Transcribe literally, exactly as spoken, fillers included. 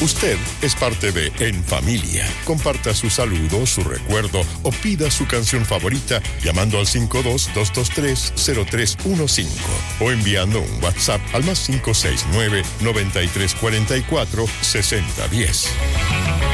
Usted es parte de En Familia. Comparta su saludo, su recuerdo o pida su canción favorita llamando al cinco dos dos dos tres cero tres uno cinco o enviando un WhatsApp al más cinco seis nueve, nueve tres cuatro cuatro, seis cero uno cero.